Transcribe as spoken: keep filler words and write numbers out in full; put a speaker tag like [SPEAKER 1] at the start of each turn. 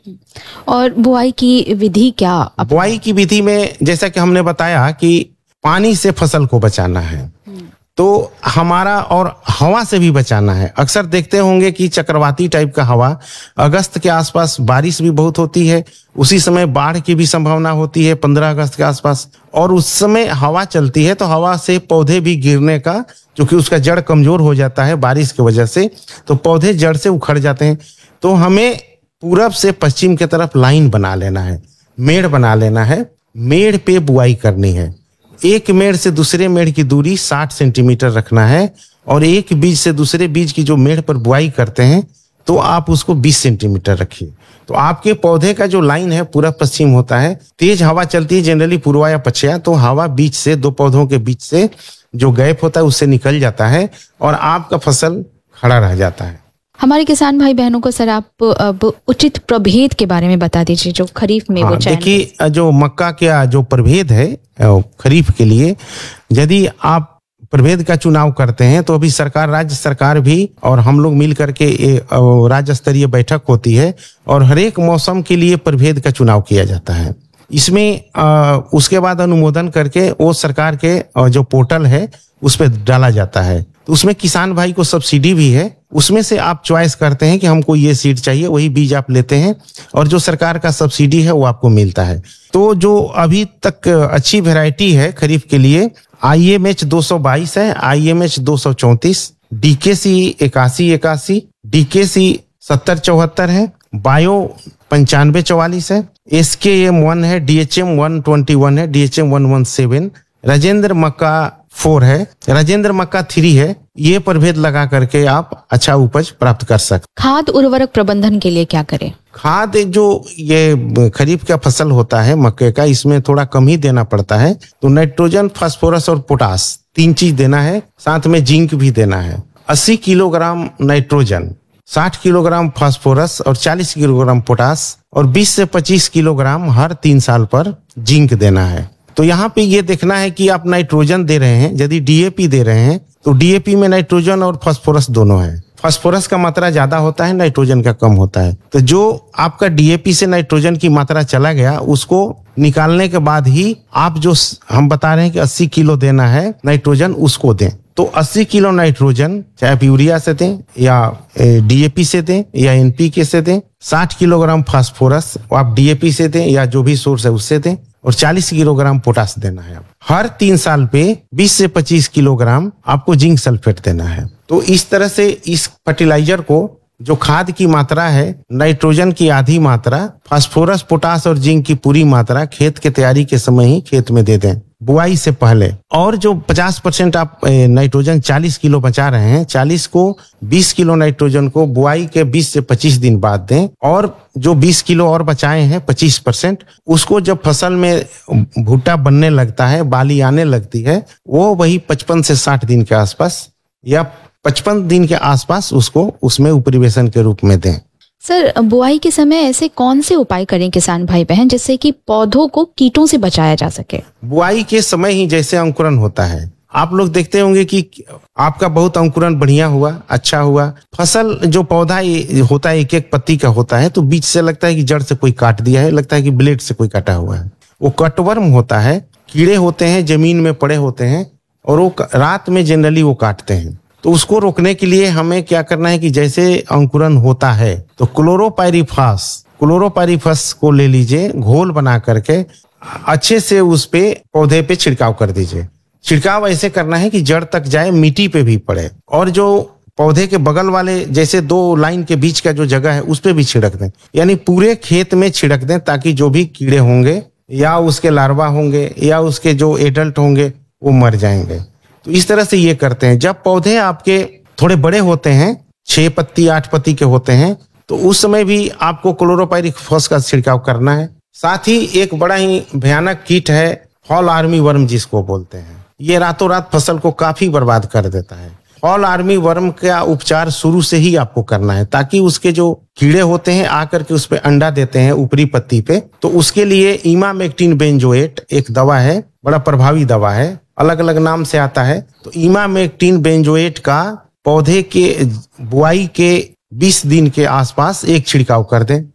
[SPEAKER 1] और बुआई की विधि क्या?
[SPEAKER 2] बुआई की विधि में जैसा कि हमने बताया कि पानी से फसल को बचाना है, तो हमारा और हवा से भी बचाना है। अक्सर देखते होंगे कि चक्रवाती टाइप का हवा, अगस्त के आसपास बारिश भी बहुत होती है, उसी समय बाढ़ की भी संभावना होती है पंद्रह अगस्त के आसपास, और उस समय हवा चलती है तो हवा से पौधे भी गिरने का, क्योंकि उसका जड़ कमजोर हो जाता है बारिश की वजह से, तो पौधे जड़ से उखड़ जाते हैं। तो हमें पूरब से पश्चिम की तरफ लाइन बना लेना है, मेड़ बना लेना है, मेड़ पे बुआई करनी है। एक मेड़ से दूसरे मेड़ की दूरी साठ सेंटीमीटर रखना है, और एक बीज से दूसरे बीज की जो मेड़ पर बुआई करते हैं तो आप उसको बीस सेंटीमीटर रखिए। तो आपके पौधे का जो लाइन है पूरा पश्चिम होता है, तेज हवा चलती है जनरली पूर्वा या पश्चिमा, तो हवा बीच से, दो पौधों के बीच से जो गैप होता है उससे निकल जाता है और आपका फसल खड़ा रह जाता है।
[SPEAKER 1] हमारे किसान भाई बहनों को सर आप अब उचित प्रभेद के बारे में बता दीजिए जो खरीफ में। हाँ, वो
[SPEAKER 2] देखिए जो मक्का का जो प्रभेद है खरीफ के लिए, यदि आप प्रभेद का चुनाव करते हैं तो अभी सरकार, राज्य सरकार भी और हम लोग मिल करके राज्य स्तरीय बैठक होती है और हर एक मौसम के लिए प्रभेद का चुनाव किया जाता है। इसमें आ, उसके बाद अनुमोदन करके वो सरकार के जो पोर्टल है उस पर डाला जाता है। तो उसमें किसान भाई को सब्सिडी भी है, उसमें से आप चॉइस करते हैं कि हमको ये सीड चाहिए, वही बीज आप लेते हैं और जो सरकार का सब्सिडी है वो आपको मिलता है। तो जो अभी तक अच्छी वैरायटी है खरीफ के लिए, आई एम एच दो सौ बाईस है, आई एम एच दो सौ चौंतीस, डी के सी इक्यासी इक्यासी, डी के सी सत्तर चौहत्तर है, बायो पंचानवे चौवालीस है, एस के एम वन है, D H M one twenty one है, D H M one one seven, Rajendra मक्का फोर है, राजेंद्र मक्का थ्री है। ये प्रभेद लगा करके आप अच्छा उपज प्राप्त कर सकते।
[SPEAKER 1] खाद उर्वरक प्रबंधन के लिए क्या करें?
[SPEAKER 2] खाद जो ये खरीफ का फसल होता है मक्के का, इसमें थोड़ा कम ही देना पड़ता है। तो नाइट्रोजन, फास्फोरस और पोटास तीन चीज देना है, साथ में जिंक भी देना है। अस्सी किलोग्राम नाइट्रोजन, साठ किलोग्राम फास्फोरस और चालीस किलोग्राम पोटास और बीस से पच्चीस किलोग्राम हर तीन साल पर जिंक देना है। तो यहाँ पे ये देखना है कि आप नाइट्रोजन दे रहे हैं, यदि डी ए पी दे रहे हैं तो डी ए पी में नाइट्रोजन और फास्फोरस दोनों है। फास्फोरस का मात्रा ज्यादा होता है, नाइट्रोजन का कम होता है। तो जो आपका डी ए पी से नाइट्रोजन की मात्रा चला गया उसको निकालने के बाद ही आप जो हम बता रहे हैं कि अस्सी किलो देना है नाइट्रोजन, उसको दें। तो अस्सी किलो नाइट्रोजन चाहे आप यूरिया से दें या डी ए पी से दें या एन पी के से दें, साठ किलोग्राम फास्फोरस आप डी ए पी से दें या जो भी सोर्स है उससे दें, और चालीस किलोग्राम पोटास देना है। हर तीन साल पे बीस से पच्चीस किलोग्राम आपको जिंक सल्फेट देना है। तो इस तरह से इस फर्टिलाइजर को, जो खाद की मात्रा है, नाइट्रोजन की आधी मात्रा, फास्फोरस, पोटास और जिंक की पूरी मात्रा खेत के तैयारी के समय ही खेत में दे दें, बुआई से पहले। और जो पचास परसेंट आप नाइट्रोजन चालीस किलो बचा रहे हैं, चालीस को बीस किलो नाइट्रोजन को बुआई के बीस से पच्चीस दिन बाद दें, और जो बीस किलो और बचाए हैं पच्चीस परसेंट, उसको जब फसल में भुट्टा बनने लगता है, बाली आने लगती है, वो वही पचपन से साठ दिन के आसपास या पचपन दिन के आसपास उसको उसमें उपरिवेशन के रूप में दें।
[SPEAKER 1] सर, बुआई के समय ऐसे कौन से उपाय करें किसान भाई बहन जिससे कि पौधों को कीटों से बचाया जा सके?
[SPEAKER 2] बुआई के समय ही जैसे अंकुरन होता है, आप लोग देखते होंगे कि आपका बहुत अंकुरन बढ़िया हुआ, अच्छा हुआ, फसल जो पौधा होता है एक एक पत्ती का होता है, तो बीच से लगता है कि जड़ से कोई काट दिया है, लगता है कि ब्लेड से कोई काटा हुआ है। वो कटवर्म होता है, कीड़े होते हैं जमीन में पड़े होते हैं और वो रात में जनरली वो काटते हैं। तो उसको रोकने के लिए हमें क्या करना है कि जैसे अंकुरन होता है तो क्लोरोपाइरीफास क्लोरोपाइरीफास को ले लीजिए, घोल बना करके अच्छे से उस पे पौधे पे छिड़काव कर दीजिए। छिड़काव ऐसे करना है कि जड़ तक जाए, मिट्टी पे भी पड़े, और जो पौधे के बगल वाले जैसे दो लाइन के बीच का जो जगह है उस पे भी छिड़क दें, यानी पूरे खेत में छिड़क दें, ताकि जो भी कीड़े होंगे या उसके लार्वा होंगे या उसके जो एडल्ट होंगे वो मर जाएंगे। तो इस तरह से ये करते हैं। जब पौधे आपके थोड़े बड़े होते हैं, छह पत्ती आठ पत्ती के होते हैं, तो उस समय भी आपको क्लोरोपाइरीफास का छिड़काव करना है। साथ ही एक बड़ा ही भयानक कीट है फॉल आर्मी वर्म, जिसको बोलते हैं। ये रातों रात फसल को काफी बर्बाद कर देता है। फॉल आर्मी वर्म का उपचार शुरू से ही आपको करना है, ताकि उसके जो कीड़े होते हैं आकर के उस पे अंडा देते हैं ऊपरी पत्ती पे, तो उसके लिए इमामेक्टिन बेंजोएट एक दवा है, बड़ा प्रभावी दवा है, अलग अलग नाम से आता है। तो इमामेक्टिन बेंजोएट का पौधे के बुआई के बीस दिन के आसपास एक छिड़काव कर दें।